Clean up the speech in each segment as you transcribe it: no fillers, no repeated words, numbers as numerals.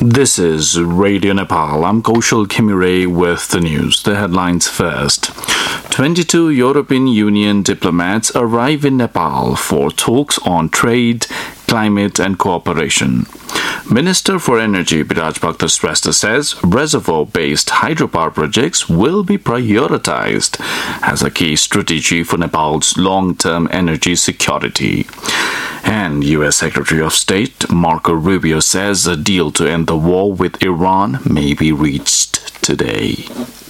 This is Radio Nepal. I'm Kaushal Khimire with the news. The headlines first. 22 European Union diplomats arrive in Nepal for talks on trade, climate and cooperation. Minister for Energy Biraj Bhaktha says reservoir-based hydropower projects will be prioritized as a key strategy for Nepal's long-term energy security. And U.S. Secretary of State Marco Rubio says a deal to end the war with Iran may be reached today.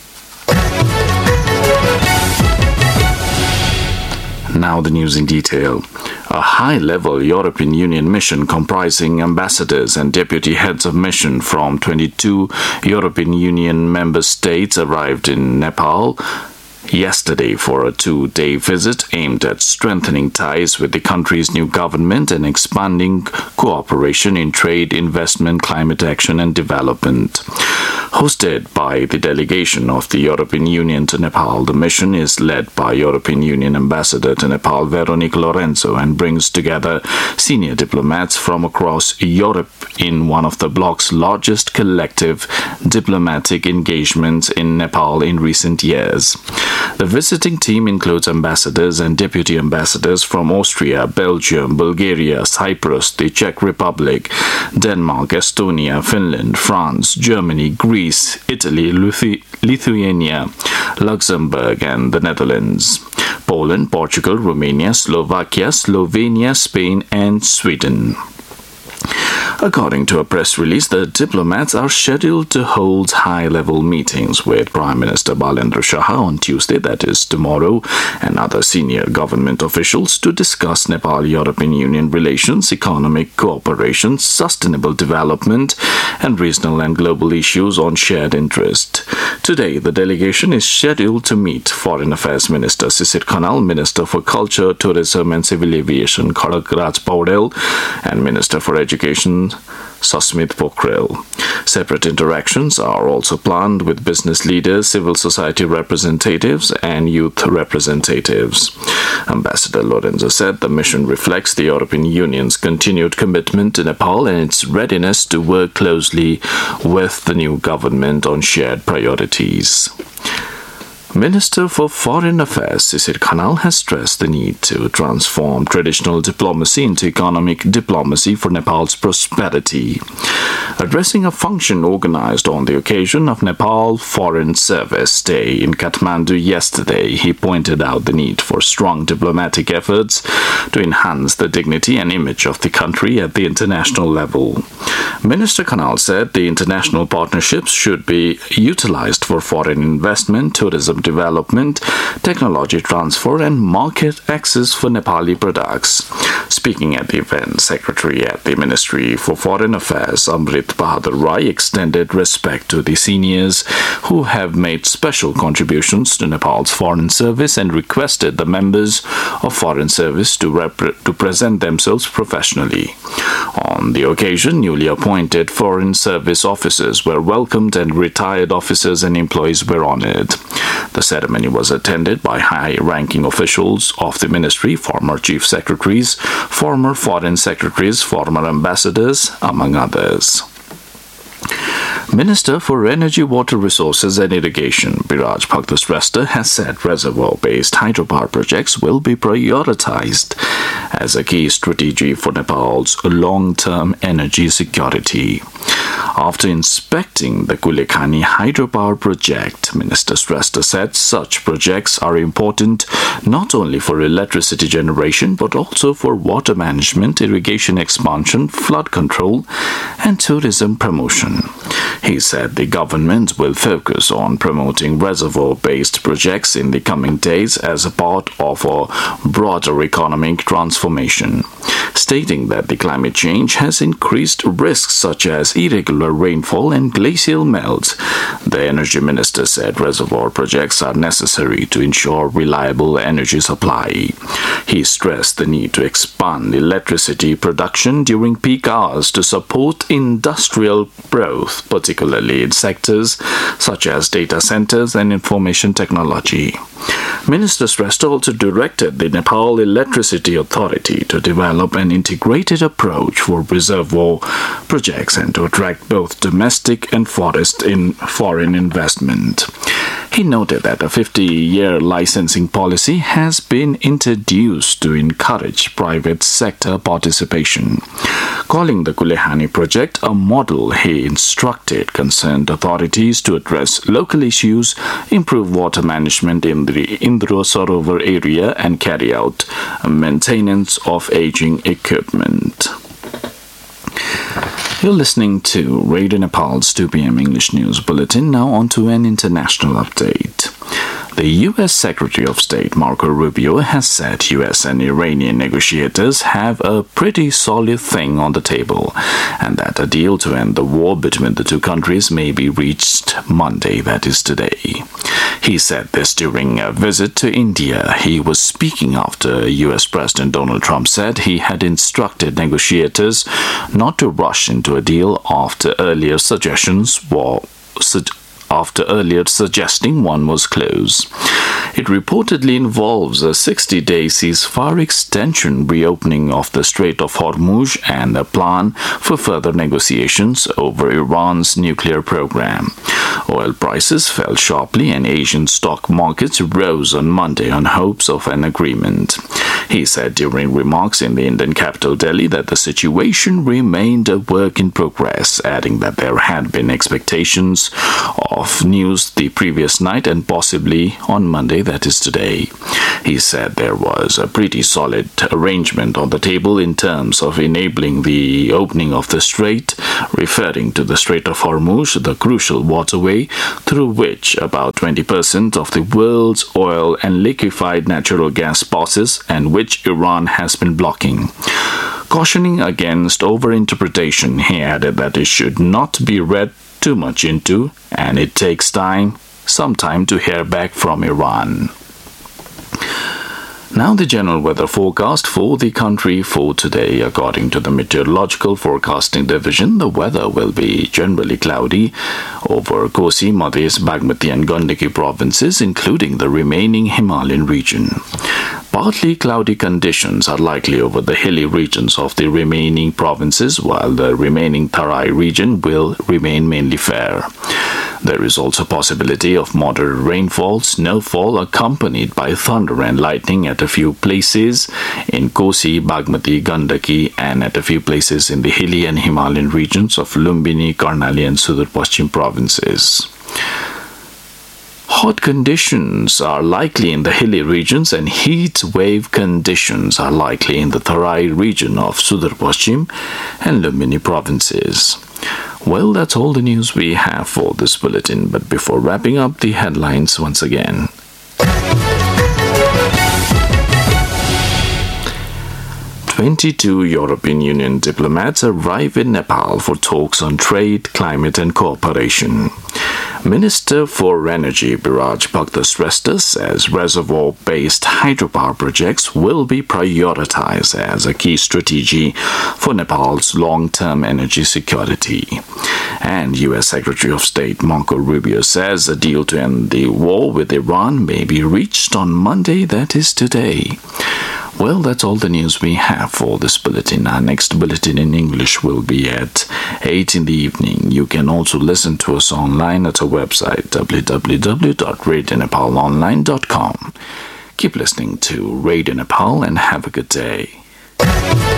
Now the news in detail. A high-level European Union mission comprising ambassadors and deputy heads of mission from 22 European Union member states arrived in Nepal yesterday for a 2-day visit aimed at strengthening ties with the country's new government and expanding cooperation in trade, investment, climate action and development. Hosted by the delegation of the European Union to Nepal, the mission is led by European Union Ambassador to Nepal Veronique Lorenzo and brings together senior diplomats from across Europe in one of the bloc's largest collective diplomatic engagements in Nepal in recent years. The visiting team includes ambassadors and deputy ambassadors from Austria, Belgium, Bulgaria, Cyprus, the Czech Republic, Denmark, Estonia, Finland, France, Germany, Greece, Italy, Lithuania, Luxembourg, and the Netherlands, Poland, Portugal, Romania, Slovakia, Slovenia, Spain, and Sweden. According to a press release, the diplomats are scheduled to hold high-level meetings with Prime Minister Balendra Shah on Tuesday, that is tomorrow, and other senior government officials to discuss Nepal-European Union relations, economic cooperation, sustainable development, and regional and global issues on shared interest. Today, the delegation is scheduled to meet Foreign Affairs Minister Sisir Khanal, Minister for Culture, Tourism and Civil Aviation Khadak Raj Paudel, and Minister for Education Susmit Pokhrel. Separate interactions are also planned with business leaders, civil society representatives, and youth representatives. Ambassador Lorenzo said the mission reflects the European Union's continued commitment to Nepal and its readiness to work closely with the new government on shared priorities. Minister for Foreign Affairs Sisir Khanal has stressed the need to transform traditional diplomacy into economic diplomacy for Nepal's prosperity. Addressing a function organized on the occasion of Nepal Foreign Service Day in Kathmandu yesterday, he pointed out the need for strong diplomatic efforts to enhance the dignity and image of the country at the international level. Minister Khanal said the international partnerships should be utilized for foreign investment, tourism development, technology transfer, and market access for Nepali products. Speaking at the event, Secretary at the Ministry for Foreign Affairs, Amrit Bahadur Rai, extended respect to the seniors who have made special contributions to Nepal's Foreign Service and requested the members of Foreign Service to present themselves professionally. On the occasion, newly appointed Foreign Service officers were welcomed and retired officers and employees were honored. The ceremony was attended by high-ranking officials of the ministry, former chief secretaries, former foreign secretaries, former ambassadors, among others. Minister for Energy, Water Resources and Irrigation Biraj Bhaktha has said reservoir-based hydropower projects will be prioritized as a key strategy for Nepal's long-term energy security. After inspecting the Kulekhani hydropower project, Minister Shrestha said such projects are important not only for electricity generation but also for water management, irrigation expansion, flood control, and tourism promotion. He said the government will focus on promoting reservoir-based projects in the coming days as a part of a broader economic transformation, stating that the climate change has increased risks such as irregular rainfall and glacial melt. The Energy Minister said reservoir projects are necessary to ensure reliable energy supply. He stressed the need to expand electricity production during peak hours to support industrial growth, particularly in sectors such as data centers and information technology. Minister Shrestha also directed the Nepal Electricity Authority to develop an integrated approach for reservoir projects and to attract both domestic and foreign investment. He noted that a 50-year licensing policy has been introduced to encourage private sector participation. Calling the Kulehani project a model, he instructed concerned authorities to address local issues, improve water management in the Indra Sarovar area, and carry out maintenance of aging equipment. You're listening to Radio Nepal's 2 p.m. English News Bulletin. Now on to an international update. The U.S. Secretary of State Marco Rubio has said U.S. and Iranian negotiators have a pretty solid thing on the table, and that a deal to end the war between the two countries may be reached Monday, that is today. He said this during a visit to India. He was speaking after U.S. President Donald Trump said he had instructed negotiators not to rush into a deal after earlier suggesting one was close. It reportedly involves a 60-day ceasefire extension, reopening of the Strait of Hormuz, and a plan for further negotiations over Iran's nuclear program. Oil prices fell sharply and Asian stock markets rose on Monday on hopes of an agreement. He said during remarks in the Indian capital Delhi that the situation remained a work in progress, adding that there had been expectations of news the previous night and possibly on Monday, that is today. He said there was a pretty solid arrangement on the table in terms of enabling the opening of the strait, referring to the Strait of Hormuz, the crucial waterway through which about 20% of the world's oil and liquefied natural gas passes and which Iran has been blocking. Cautioning against overinterpretation, he added that it should not be read too much into, and it takes some time to hear back from Iran. Now the general weather forecast for the country for today. According to the Meteorological Forecasting Division, the weather will be generally cloudy over Kosi, Madhya, Bagmati and Gandaki provinces, including the remaining Himalayan region. Partly cloudy conditions are likely over the hilly regions of the remaining provinces, while the remaining Tarai region will remain mainly fair. There is also possibility of moderate rainfall, snowfall accompanied by thunder and lightning at a few places in Kosi, Bagmati, Gandaki, and at a few places in the hilly and Himalayan regions of Lumbini, Karnali and Sudur Paschim provinces. Hot conditions are likely in the hilly regions and heat wave conditions are likely in the Tarai region of Sudur Paschim and Lumbini provinces. Well, that's all the news we have for this bulletin, but before wrapping up, the headlines once again. 22 European Union diplomats arrive in Nepal for talks on trade, climate and cooperation. Minister for Energy Biraj Bhaktha says reservoir-based hydropower projects will be prioritized as a key strategy for Nepal's long-term energy security. And U.S. Secretary of State Marco Rubio says a deal to end the war with Iran may be reached on Monday, that is today. Well, that's all the news we have for this bulletin. Our next bulletin in English will be at 8 in the evening. You can also listen to us online at our website www.radionepalonline.com. Keep listening to Radio Nepal and have a good day.